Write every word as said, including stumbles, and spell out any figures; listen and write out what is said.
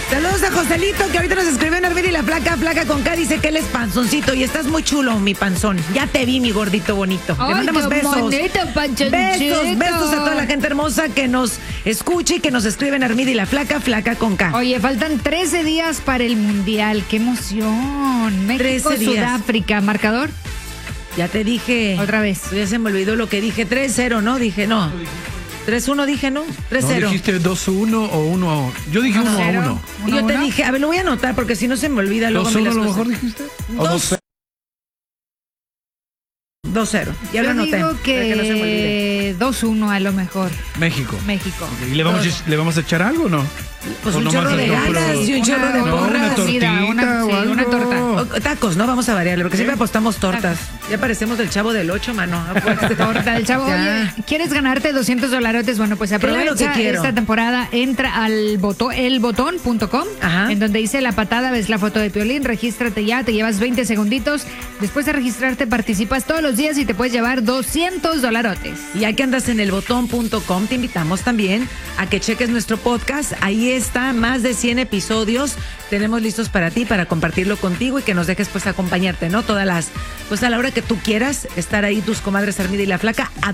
Saludos a Joselito, que ahorita nos escribió en Arvida y la flaca, flaca con K, dice que él es panzoncito y estás muy chulo, mi panzón. Ya te vi, mi gordito bonito. Ay, Le mandamos qué besos. bonito, panzoncito. Besos, besos a toda la gente hermosa que nos escuche y que nos escribe en Arvida y la flaca, flaca con K. Oye, faltan trece días para el Mundial. ¡Qué emoción! México, trece días. Sudáfrica. ¿Marcador? Ya te dije. Otra vez. Ya se me olvidó lo que dije. tres cero, ¿no? Dije, no. tres uno dije, ¿no? tres cero. ¿No dijiste dos uno o uno a uno? Yo dije uno a uno. Y yo te dije, a ver, lo voy a anotar porque si no se me olvida luego. ¿dos uno a lo mejor dijiste? ¿O Dos- dos dos cero. Ya lo Yo anoté. digo para que no se me olvide. que dos uno a lo mejor. México. México. ¿Y le vamos, a, le vamos a echar algo o no? Pues ¿O un nomás chorro de el puro- ganas y un Una- chorro de una- No, una porras. tortita una- o sí, una algo. torta. O- Tacos, ¿no? Vamos a variarle, porque siempre ¿Sí? apostamos tortas. Ya parecemos del Chavo del Ocho, mano. Apuéste. Torta del chavo. Ya. Oye, ¿quieres ganarte doscientos dolarotes? Bueno, pues Claro aprovecha que quiero. esta temporada. Entra al botón, elbotón punto com, Ajá. en donde dice la patada, ves la foto de Piolín, regístrate ya, te llevas veinte segunditos. Después de registrarte, participas todos los días y te puedes llevar doscientos dolarotes. Y ya que andas en el botón punto com, te invitamos también a que cheques nuestro podcast. Ahí está, más de cien episodios. Tenemos listos para ti, para compartirlo contigo y que nos dejes pues acompañarte, ¿no? Todas las, pues a la hora que tú quieras, estar ahí tus comadres Armida y la Flaca. A